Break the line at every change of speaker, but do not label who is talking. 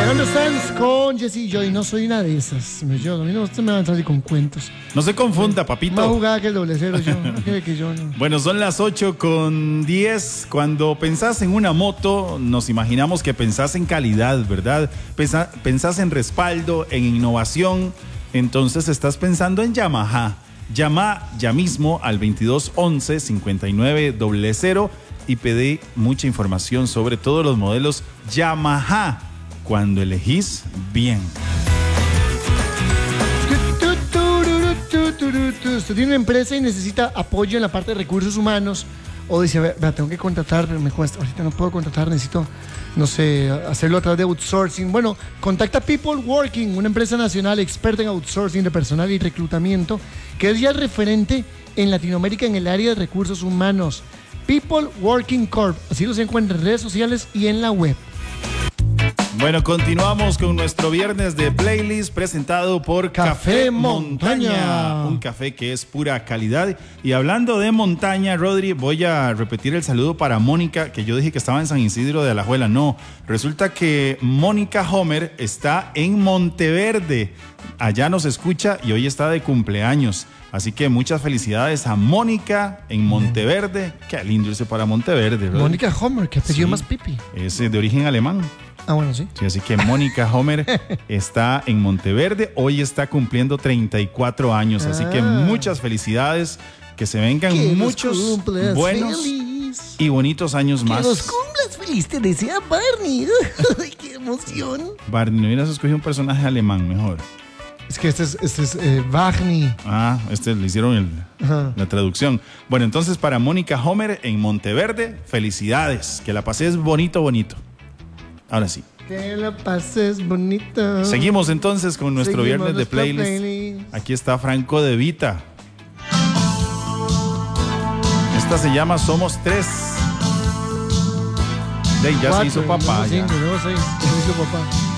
Fernando Sanz con Jesse Joy. No soy una de esas. A mí no usted me va a entrar con cuentos.
No se confunda, papito.
Más jugada que el doble cero yo. Que yo no.
Bueno, son las 8:10. Cuando pensás en una moto, nos imaginamos que pensás en calidad, ¿verdad? Pensás en respaldo, en innovación. Entonces estás pensando en Yamaha. Llama ya mismo al 2211-5900 y pedí mucha información sobre todos los modelos Yamaha cuando elegís bien.
Usted tiene una empresa y necesita apoyo en la parte de recursos humanos o dice, vea, tengo que contratar, pero me cuesta, ahorita no puedo contratar, necesito, no sé, hacerlo a través de outsourcing. Bueno, contacta People Working, una empresa nacional experta en outsourcing de personal y reclutamiento, que es ya el referente en Latinoamérica en el área de recursos humanos. People Working Corp, así los encuentra en redes sociales y en la web.
Bueno, continuamos con nuestro viernes de playlist presentado por Café Montaña. Un café que es pura calidad. Y hablando de montaña, Rodri, voy a repetir el saludo para Mónica, que yo dije que estaba en San Isidro de Alajuela. No, resulta que Mónica Homer está en Monteverde. Allá nos escucha y hoy está de cumpleaños. Así que muchas felicidades a Mónica en Monteverde. Qué lindo irse para Monteverde, Rodri.
Mónica Homer, que apellido más pipi.
Es de origen alemán.
Ah, bueno, sí.
Sí, así que Mónica Homer está en Monteverde. Hoy está cumpliendo 34 años. Así que muchas felicidades. Que se vengan muchos buenos y bonitos años más.
Que los cumplas feliz, te desea Barney. ¡Ay, qué emoción!
Barney, no hubieras escogido un personaje alemán mejor.
Es que este es Barney.
Ah, le hicieron la traducción. Bueno, entonces para Mónica Homer en Monteverde, felicidades. Que la pases bonito, bonito. Ahora sí.
Que la pases bonito.
Seguimos entonces con nuestro viernes de playlist. Aquí está Franco De Vita. Esta se llama Somos Tres. Ya se hizo papá.
Se hizo papá.